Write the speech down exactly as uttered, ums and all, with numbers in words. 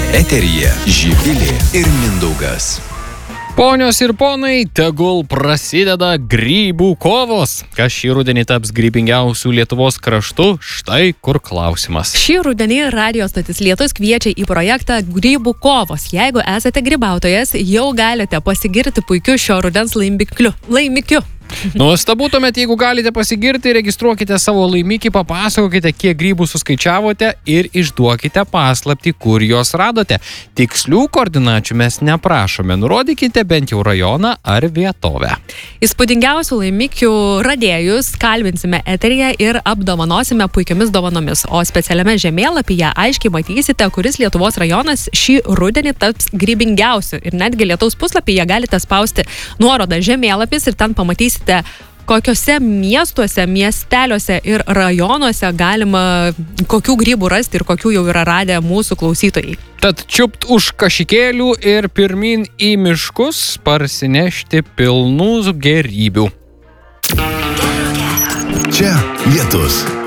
Eteryje Živilė ir Mindaugas. Ponios ir ponai, tegul prasideda grybų kovos. Kas šį rudenį taps grybingiausių Lietuvos kraštų? Štai kur klausimas. Šį rudenį Radio stotis Lietus kviečia į projektą Grybų kovos. Jeigu esate grybautojas, jau galite pasigirti puikiu šio rudens laimikiu. laimikiu. Nuostabu, tuomet jeigu galite pasigirti, registruokite savo laimikį, papasakokite, kiek grybų suskaičiavote ir išduokite paslaptį, kur juos radote. Tikslių koordinačių mes neprašome, nurodykite bent jau rajoną ar vietovę. Įspūdingiausių laimikių radėjus kalbinsime eteryje ir apdovanosime puikiamis dovanomis, o specialiame žemėlapyje aiškiai matysite, kuris Lietuvos rajonas šį rudenį taps grybingiausiu. Ir netgi Lietaus puslapyje galite spausti nuorodą žemėlapis ir ten pamatysite, kokiuose miestuose, miesteliuose ir rajonuose galima kokių grybų rasti ir kokių jau yra radę mūsų klausytojai. Tad čiupt už kašikėlių ir pirmin į miškus parsinešti pilnų gerybių. Čia Lietus.